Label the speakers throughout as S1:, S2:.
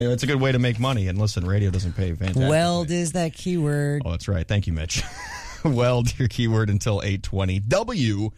S1: It's a good way to make money. And listen, radio doesn't pay fantastic.
S2: Weld is that keyword.
S1: Oh, that's right. Thank you, Mitch. Weld, your keyword until 8:20. WELD.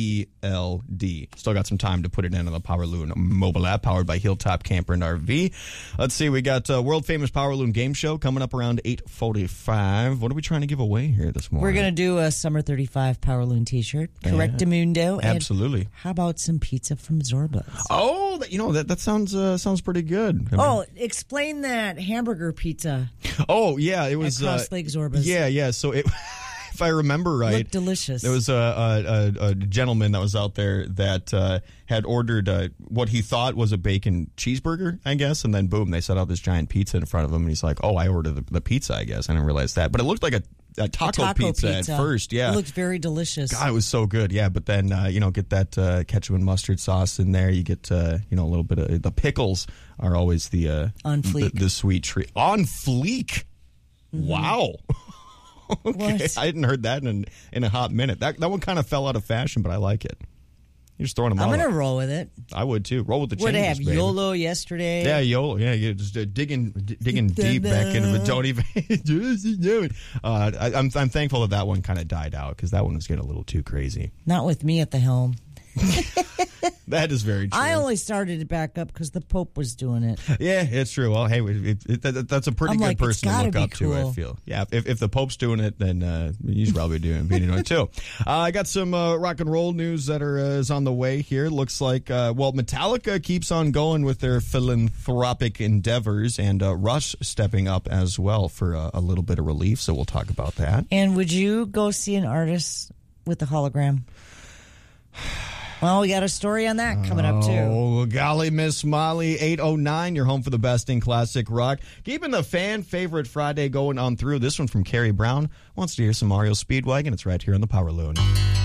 S1: Still got some time to put it in on the Power Loon mobile app powered by Hilltop Camper and RV. Let's see. We got world famous Power Loon game show coming up around 8:45. What are we trying to give away here this morning?
S2: We're going to do a Summer 35 Power Loon t-shirt. Correctamundo.
S1: Absolutely.
S2: And how about some pizza from Zorba's?
S1: Oh, that sounds pretty good.
S2: Explain that hamburger pizza.
S1: Oh, yeah. It was
S2: Cross Lake Zorba's.
S1: Yeah. So it... If I remember right,
S2: looked delicious.
S1: There was a gentleman that was out there that had ordered what he thought was a bacon cheeseburger, I guess, and then boom, they set out this giant pizza in front of him, and he's like, "Oh, I ordered the pizza, I guess." I didn't realize that, but it looked like a taco pizza at first. Yeah,
S2: it looked very delicious.
S1: God, it was so good. Yeah, but then get that ketchup and mustard sauce in there. You get a little bit of the pickles are always the
S2: on fleek,
S1: the sweet treat on fleek. Mm-hmm. Wow. Okay,
S2: what?
S1: I hadn't heard that in a hot minute. That one kind of fell out of fashion, but I like it. You're just throwing them out.
S2: I'm going to roll with it.
S1: I would too. Roll with the changes,
S2: What did I have?
S1: baby.
S2: YOLO yesterday?
S1: Yeah, YOLO. Yeah, you're just digging deep back into it. Don't even. I'm thankful that one kind of died out because that one was getting a little too crazy.
S2: Not with me at the helm.
S1: That is very true.
S2: I only started it back up because the Pope was doing it.
S1: Yeah, it's true. Well, hey, that's a pretty good person to look up to, I feel. Yeah, if the Pope's doing it, then you should probably being doing it too. I got some rock and roll news that is on the way here. Looks like, Metallica keeps on going with their philanthropic endeavors, and Rush stepping up as well for a little bit of relief, so we'll talk about that.
S2: And would you go see an artist with a hologram? Well, we got a story on that coming up, too.
S1: Oh, golly, Miss Molly, 8:09. You're home for the best in classic rock. Keeping the fan favorite Friday going on through. This one from Carrie Brown. Wants to hear some Mario Speedwagon. It's right here on the Power Loon.